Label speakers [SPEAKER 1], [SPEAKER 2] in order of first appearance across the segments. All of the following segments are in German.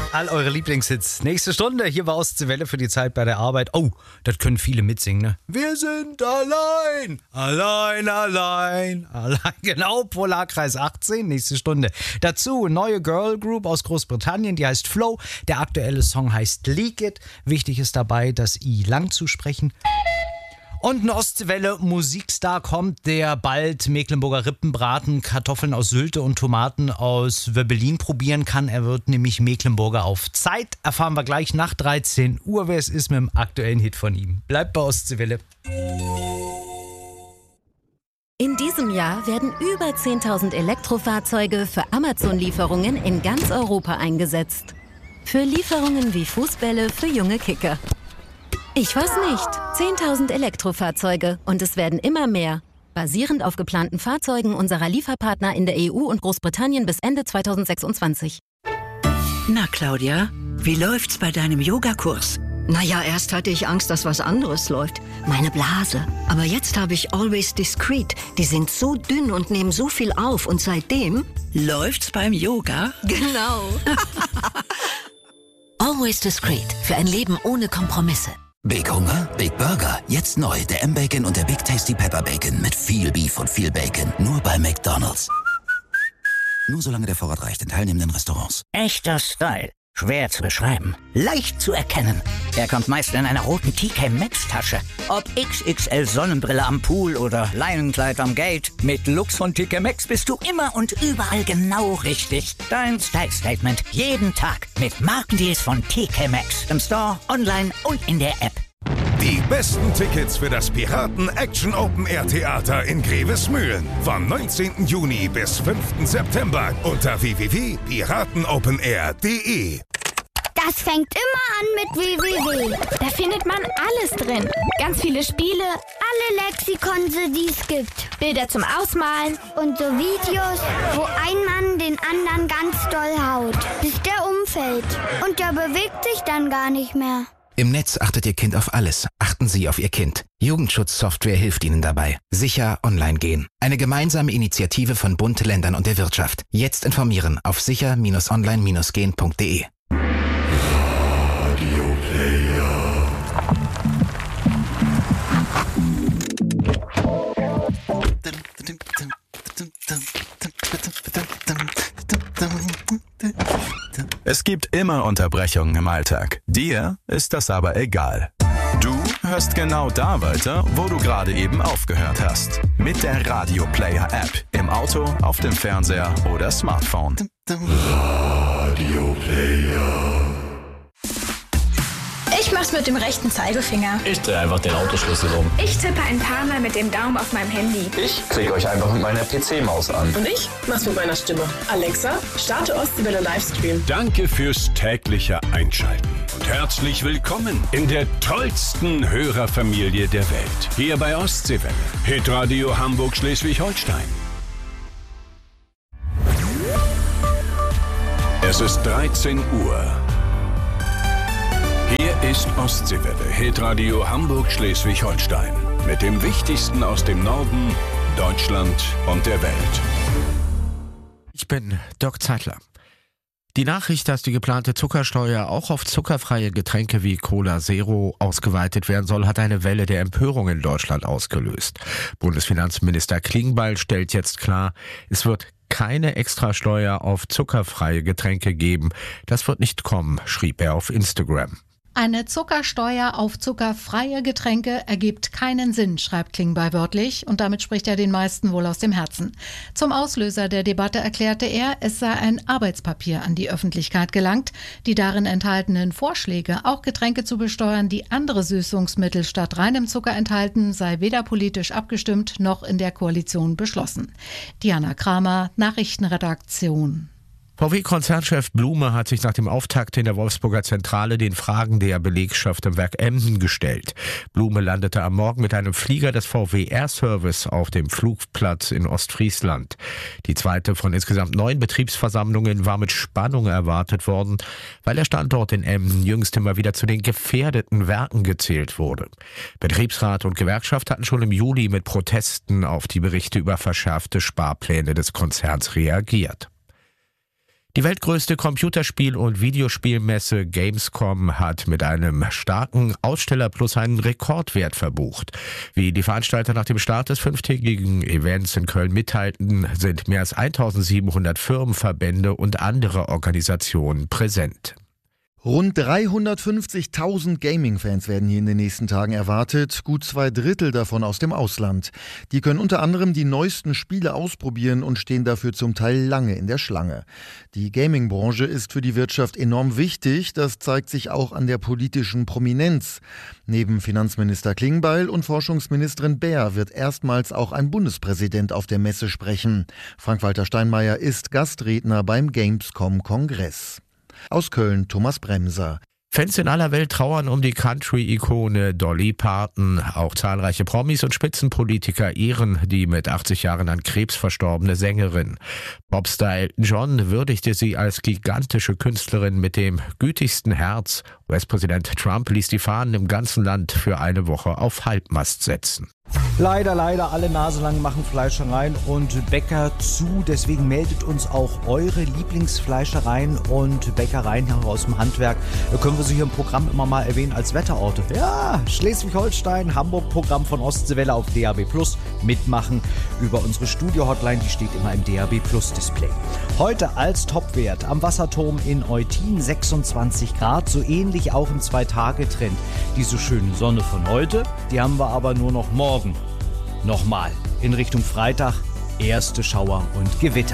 [SPEAKER 1] All eure Lieblingshits. Nächste Stunde, hier war Ostseewelle für die Zeit bei der Arbeit. Oh, das können viele mitsingen, ne? Wir sind allein, allein, allein, allein. Genau, Polarkreis 18, nächste Stunde. Dazu neue Girl Group aus Großbritannien, die heißt Flow. Der aktuelle Song heißt Leak It. Wichtig ist dabei, das I lang zu sprechen. Und ein Ostseewelle-Musikstar kommt, der bald Mecklenburger Rippenbraten, Kartoffeln aus Sylte und Tomaten aus Wöbbelin probieren kann. Er wird nämlich Mecklenburger auf Zeit. Erfahren wir gleich nach 13 Uhr, wer es ist mit dem aktuellen Hit von ihm. Bleibt bei Ostseewelle.
[SPEAKER 2] In diesem Jahr werden über 10.000 Elektrofahrzeuge für Amazon-Lieferungen in ganz Europa eingesetzt. Für Lieferungen wie Fußbälle für junge Kicker. Ich weiß nicht. 10.000 Elektrofahrzeuge und es werden immer mehr. Basierend auf geplanten Fahrzeugen unserer Lieferpartner in der EU und Großbritannien bis Ende 2026.
[SPEAKER 3] Na Claudia, wie läuft's bei deinem Yogakurs?
[SPEAKER 4] Naja, erst hatte ich Angst, dass was anderes läuft. Meine Blase. Aber jetzt habe ich Always Discreet. Die sind so dünn und nehmen so viel auf. Und seitdem...
[SPEAKER 3] Läuft's beim Yoga?
[SPEAKER 4] Genau.
[SPEAKER 5] Always Discreet. Für ein Leben ohne Kompromisse.
[SPEAKER 6] Big Hunger? Big Burger. Jetzt neu. Der M-Bacon und der Big Tasty Pepper Bacon. Mit viel Beef und viel Bacon. Nur bei McDonald's. Nur solange der Vorrat reicht in teilnehmenden Restaurants.
[SPEAKER 7] Echter Style. Schwer zu beschreiben. Leicht zu erkennen. Er kommt meist in einer roten TK Maxx Tasche. Ob XXL Sonnenbrille am Pool oder Leinenkleid am Gate. Mit Lux von TK Maxx bist du immer und überall genau richtig. Dein Style Statement. Jeden Tag. Mit Markendeals von TK Maxx. Im Store, online und in der App.
[SPEAKER 8] Die besten Tickets für das Piraten Action Open Air Theater in Grevesmühlen. Vom 19. Juni bis 5. September unter www.piratenopenair.de.
[SPEAKER 9] Das fängt immer an mit www. Da findet man alles drin. Ganz viele Spiele, alle Lexikonse, die es gibt. Bilder zum Ausmalen und so Videos, wo ein Mann den anderen ganz doll haut, bis der umfällt. Und der bewegt sich dann gar nicht mehr.
[SPEAKER 10] Im Netz achtet Ihr Kind auf alles. Achten Sie auf Ihr Kind. Jugendschutzsoftware hilft Ihnen dabei. Sicher online gehen. Eine gemeinsame Initiative von Bund, Ländern und der Wirtschaft. Jetzt informieren auf sicher-online-gehen.de.
[SPEAKER 11] Radio Player.
[SPEAKER 12] Es gibt immer Unterbrechungen im Alltag. Dir ist das aber egal. Du hörst genau da weiter, wo du gerade eben aufgehört hast. Mit der Radio Player App. Im Auto, auf dem Fernseher oder Smartphone.
[SPEAKER 11] Radio Player.
[SPEAKER 13] Ich mach's mit dem rechten Zeigefinger.
[SPEAKER 14] Ich drehe einfach den Autoschlüssel um.
[SPEAKER 13] Ich tippe ein paar Mal mit dem Daumen auf meinem Handy.
[SPEAKER 14] Ich klicke euch einfach mit meiner PC-Maus an.
[SPEAKER 15] Und ich mach's mit meiner Stimme. Alexa, starte Ostseewelle Livestream.
[SPEAKER 16] Danke fürs tägliche Einschalten. Und herzlich willkommen in der tollsten Hörerfamilie der Welt. Hier bei Ostseewelle. Hitradio Hamburg-Schleswig-Holstein. Es ist 13 Uhr. Hier ist Ostseewelle, Hitradio Hamburg-Schleswig-Holstein. Mit dem Wichtigsten aus dem Norden, Deutschland und der Welt.
[SPEAKER 17] Ich bin Dirk Zeitler. Die Nachricht, dass die geplante Zuckersteuer auch auf zuckerfreie Getränke wie Cola Zero ausgeweitet werden soll, hat eine Welle der Empörung in Deutschland ausgelöst. Bundesfinanzminister Klingbeil stellt jetzt klar, es wird keine Extrasteuer auf zuckerfreie Getränke geben. Das wird nicht kommen, schrieb er auf Instagram.
[SPEAKER 18] Eine Zuckersteuer auf zuckerfreie Getränke ergibt keinen Sinn, schreibt Klingbeil wörtlich, und damit spricht er den meisten wohl aus dem Herzen. Zum Auslöser der Debatte erklärte er, es sei ein Arbeitspapier an die Öffentlichkeit gelangt. Die darin enthaltenen Vorschläge, auch Getränke zu besteuern, die andere Süßungsmittel statt reinem Zucker enthalten, sei weder politisch abgestimmt noch in der Koalition beschlossen. Diana Kramer, Nachrichtenredaktion.
[SPEAKER 17] VW-Konzernchef Blume hat sich nach dem Auftakt in der Wolfsburger Zentrale den Fragen der Belegschaft im Werk Emden gestellt. Blume landete am Morgen mit einem Flieger des VW Air Service auf dem Flugplatz in Ostfriesland. Die zweite von insgesamt 9 Betriebsversammlungen war mit Spannung erwartet worden, weil der Standort in Emden jüngst immer wieder zu den gefährdeten Werken gezählt wurde. Betriebsrat und Gewerkschaft hatten schon im Juli mit Protesten auf die Berichte über verschärfte Sparpläne des Konzerns reagiert. Die weltgrößte Computerspiel- und Videospielmesse Gamescom hat mit einem starken Aussteller plus einen Rekordwert verbucht. Wie die Veranstalter nach dem Start des 5-tägigen Events in Köln mitteilten, sind mehr als 1700 Firmen, Verbände und andere Organisationen präsent.
[SPEAKER 19] Rund 350.000 Gaming-Fans werden hier in den nächsten Tagen erwartet, gut 2/3 davon aus dem Ausland. Die können unter anderem die neuesten Spiele ausprobieren und stehen dafür zum Teil lange in der Schlange. Die Gaming-Branche ist für die Wirtschaft enorm wichtig, das zeigt sich auch an der politischen Prominenz. Neben Finanzminister Klingbeil und Forschungsministerin Baer wird erstmals auch ein Bundespräsident auf der Messe sprechen. Frank-Walter Steinmeier ist Gastredner beim Gamescom-Kongress. Aus Köln Thomas Bremser.
[SPEAKER 17] Fans in aller Welt trauern um die Country-Ikone Dolly Parton. Auch zahlreiche Promis und Spitzenpolitiker ehren die mit 80 Jahren an Krebs verstorbene Sängerin. Popstar Elton John würdigte sie als gigantische Künstlerin mit dem gütigsten Herz. US-Präsident Trump ließ die Fahnen im ganzen Land für eine Woche auf Halbmast setzen.
[SPEAKER 1] Leider, alle naselang machen Fleischereien und Bäcker zu. Deswegen meldet uns auch eure Lieblingsfleischereien und Bäckereien aus dem Handwerk. Da können wir sie hier im Programm immer mal erwähnen als Wetterorte. Ja, Schleswig-Holstein, Hamburg-Programm von Ostseewelle auf DAB+ mitmachen über unsere Studio-Hotline. Die steht immer im DAB+ Display. Heute als Topwert am Wasserturm in Eutin 26 Grad, so ähnlich auch im 2-Tage-Trend. Diese schöne Sonne von heute, die haben wir aber nur noch morgen. Nochmal in Richtung Freitag, erste Schauer und Gewitter.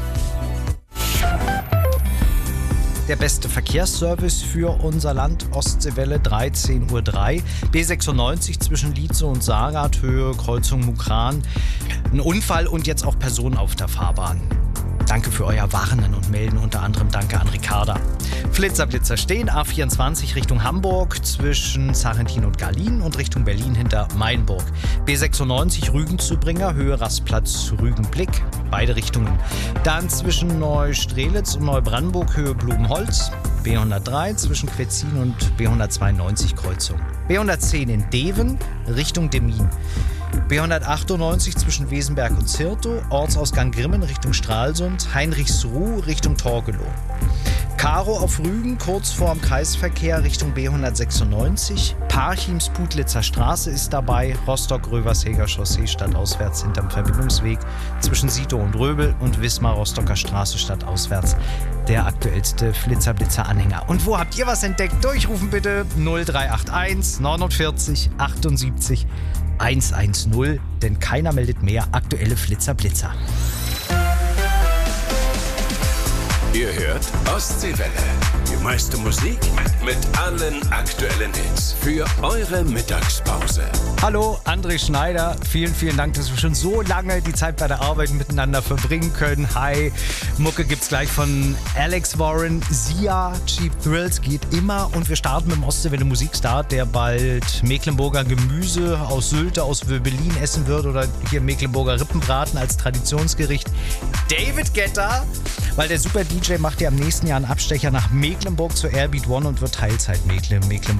[SPEAKER 1] Der beste Verkehrsservice für unser Land, Ostseewelle 13:03 Uhr. B96 zwischen Lietze und Sagat, Höhe Kreuzung Mukran. Ein Unfall und jetzt auch Personen auf der Fahrbahn. Danke für euer Warnen und Melden, unter anderem danke an Ricarda. Blitzer stehen, A24 Richtung Hamburg zwischen Sarrentin und Garlin und Richtung Berlin hinter Mainburg. B96 Rügen-Zubringer, Höhe Rastplatz Rügenblick, beide Richtungen. Dann zwischen Neustrelitz und Neubrandenburg, Höhe Blumenholz. B103 zwischen Quetzin und B192 Kreuzung. B110 in Deven Richtung Demmin. B198 zwischen Wesenberg und Zirtow, Ortsausgang Grimmen Richtung Stralsund, Heinrichsruh Richtung Torgelow. Karo auf Rügen, kurz vorm Kreisverkehr Richtung B196. Parchims-Putlitzer Straße ist dabei, Rostock-Röversheger Chaussee stadtauswärts hinterm Verbindungsweg zwischen Sito und Röbel und Wismar-Rostocker Straße stadtauswärts. Der aktuellste Flitzer-Blitzer-Anhänger. Und wo habt ihr was entdeckt? Durchrufen bitte 0381 49 78 110, denn keiner meldet mehr aktuelle Flitzer-Blitzer.
[SPEAKER 16] Ihr hört Ostseewelle. Die meiste Musik mit allen aktuellen Hits für eure Mittagspause.
[SPEAKER 1] Hallo, André Schneider. Vielen Dank, dass wir schon so lange die Zeit bei der Arbeit miteinander verbringen können. Hi. Mucke gibt's gleich von Alex Warren. Sia, Cheap Thrills geht immer. Und wir starten mit dem Ostseewelle Musikstart, der bald Mecklenburger Gemüse aus Sylte, aus Wöbelin essen wird oder hier Mecklenburger Rippenbraten als Traditionsgericht. David Guetta, weil der Super DJ macht ja im nächsten Jahr einen Abstecher nach Mecklenburg zur Airbeat One und wird Teilzeit Mecklenburg